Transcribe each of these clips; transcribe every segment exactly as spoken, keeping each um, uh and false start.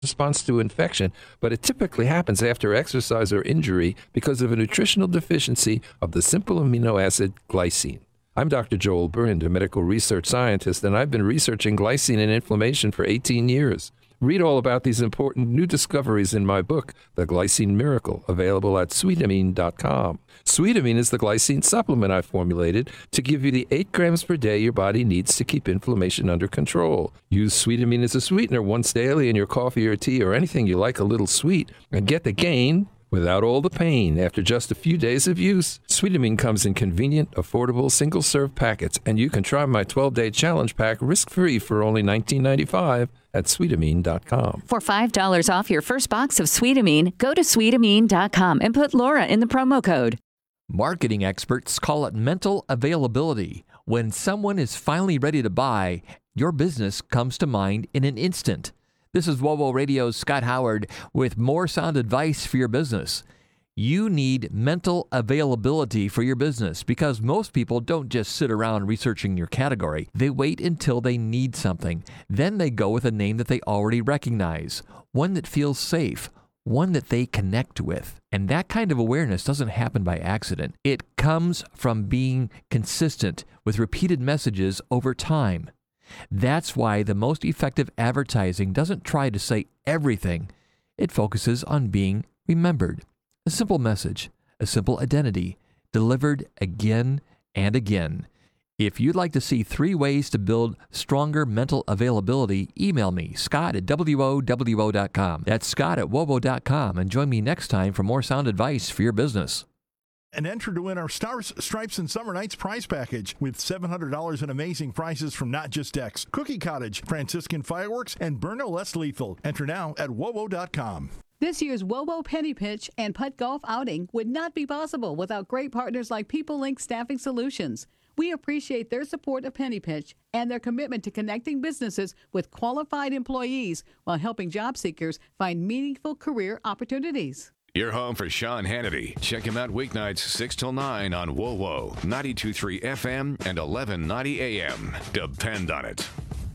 response to infection, but it typically happens after exercise or injury because of a nutritional deficiency of the simple amino acid glycine. I'm Doctor Joel Burnd, a medical research scientist, and I've been researching glycine and inflammation for eighteen years. Read all about these important new discoveries in my book, The Glycine Miracle, available at sweetamine dot com. Sweetamine is the glycine supplement I formulated to give you the eight grams per day your body needs to keep inflammation under control. Use Sweetamine as a sweetener once daily in your coffee or tea or anything you like a little sweet, and get the gain without all the pain after just a few days of use. Sweetamine comes in convenient, affordable, single-serve packets, and you can try my twelve-day challenge pack risk-free for only nineteen ninety-five at sweetamine dot com. For five dollars off your first box of Sweetamine, go to sweetamine dot com and put Laura in the promo code. Marketing experts call it mental availability. When someone is finally ready to buy, your business comes to mind in an instant. This is WOWO Radio's Scott Howard with more sound advice for your business. You need mental availability for your business because most people don't just sit around researching your category. They wait until they need something. Then they go with a name that they already recognize, one that feels safe, one that they connect with. And that kind of awareness doesn't happen by accident. It comes from being consistent with repeated messages over time. That's why the most effective advertising doesn't try to say everything. It focuses on being remembered. A simple message, a simple identity, delivered again and again. If you'd like to see three ways to build stronger mental availability, email me, Scott at W O W O dot com. That's Scott at W O W O dot com. And join me next time for more sound advice for your business. And enter to win our Stars, Stripes, and Summer Nights prize package with seven hundred dollars in amazing prizes from Not Just X, Cookie Cottage, Franciscan Fireworks, and Burno Less Lethal. Enter now at W O W O dot com. This year's WOWO Penny Pitch and Putt Golf outing would not be possible without great partners like PeopleLink Staffing Solutions. We appreciate their support of Penny Pitch and their commitment to connecting businesses with qualified employees while helping job seekers find meaningful career opportunities. You're home for Sean Hannity. Check him out weeknights six till nine on WOWO, ninety-two point three F M and eleven ninety A M. Depend on it.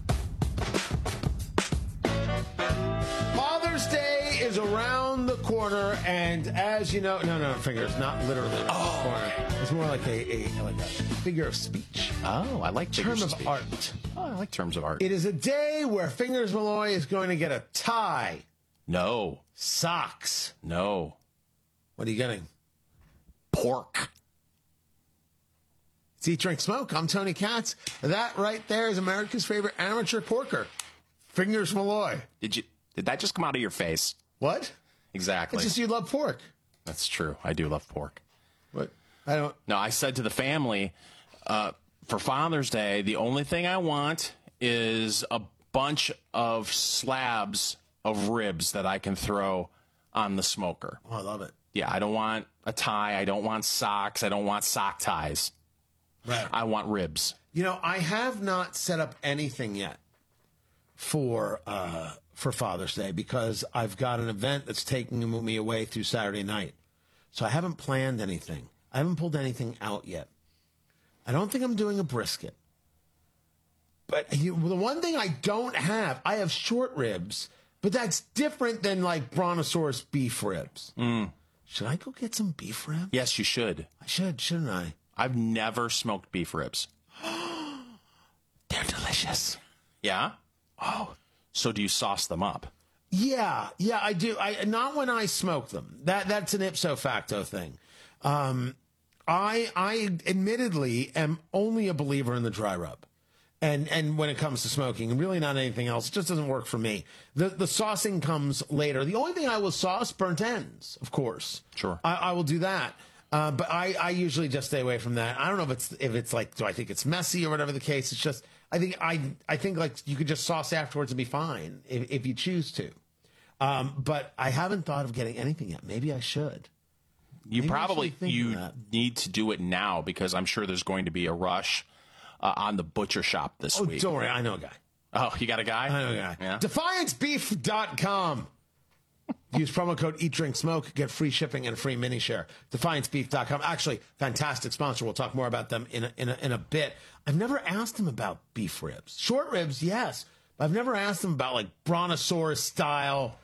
Father's Day is around the corner, and as you know, no, no, fingers, not literally around oh. the corner. It's more like a, a like a figure of speech. Oh, I like term of speech. art. Oh, I like terms of art. It is a day where Fingers Malloy is going to get a tie. No. Socks. No. What are you getting? Pork. It's Eat, Drink, Smoke. I'm Tony Katz. That right there is America's favorite amateur porker, Fingers Malloy. Did you? Did that just come out of your face? What? Exactly. It's just you love pork. That's true. I do love pork. What? I don't. No, I said to the family, uh, for Father's Day, the only thing I want is a bunch of slabs of ribs that I can throw on the smoker. Oh, I love it. Yeah, I don't want a tie. I don't want socks. I don't want sock ties. Right. I want ribs. You know, I have not set up anything yet for uh, for Father's Day because I've got an event that's taking me away through Saturday night. So I haven't planned anything. I haven't pulled anything out yet. I don't think I'm doing a brisket. But you, the one thing I don't have, I have short ribs. But that's different than like brontosaurus beef ribs. Mm. Should I go get some beef ribs? Yes, you should. I should, shouldn't I? I've never smoked beef ribs. They're delicious. Yeah? Oh. So do you sauce them up? Yeah, yeah, I do. I not when I smoke them. That that's an ipso facto thing. Um, I I admittedly am only a believer in the dry rub. And and when it comes to smoking, really not anything else. It just doesn't work for me. The the saucing comes later. The only thing I will sauce, burnt ends, of course. Sure. I, I will do that. Uh, but I, I usually just stay away from that. I don't know if it's if it's like, do I think it's messy or whatever the case. It's just, I think I I think like you could just sauce afterwards and be fine if, if you choose to. Um, but I haven't thought of getting anything yet. Maybe I should. You Maybe probably you need to do it now because I'm sure there's going to be a rush uh, on the butcher shop this oh, week. Don't worry, I know a guy. Oh, you got a guy? I know a guy. Yeah. Defiance Beef dot com. Use promo code Eat Drink Smoke, get free shipping and a free mini share. Defiance Beef dot com. Actually, fantastic sponsor. We'll talk more about them in a, in a, in a bit. I've never asked him about beef ribs. Short ribs, yes. I've never asked them about like brontosaurus style